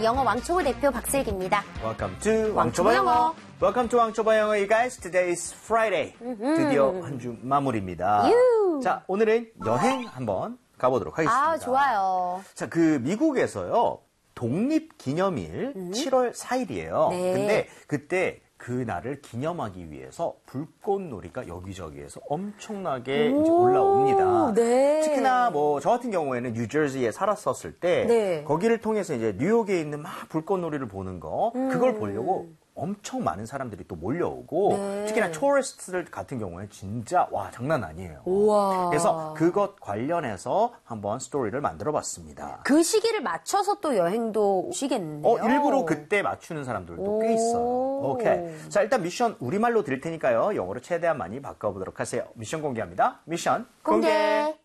안녕하세요. 영어 왕초보 대표 박슬기입니다. Welcome to 왕초보 영어. Welcome to 왕초보 영어, you guys. Today is Friday. 드디어 한 주 마무리입니다. 자, 오늘은 여행 한번 가보도록 하겠습니다. 아, 좋아요. 자, 미국에서요. 독립기념일 7월 4일이에요. 네. 근데 그때 그날을 기념하기 위해서 불꽃놀이가 여기저기에서 엄청나게 이제 올라옵니다. 네. 특히나 저 같은 경우에는 뉴저지에 살았었을 때 네. 거기를 통해서 이제 뉴욕에 있는 막 불꽃놀이를 보는 거 그걸 보려고 엄청 많은 사람들이 또 몰려오고 네. 특히나 토리스트들 같은 경우에 진짜 와 장난 아니에요. 우와. 그래서 그것 관련해서 한번 스토리를 만들어봤습니다. 그 시기를 맞춰서 또 여행도 오시겠네요. 일부러 그때 맞추는 사람들도 꽤 있어요. 오케이. 자, 일단 미션 우리말로 드릴 테니까요. 영어로 최대한 많이 바꿔보도록 하세요. 미션 공개합니다. 미션 공개.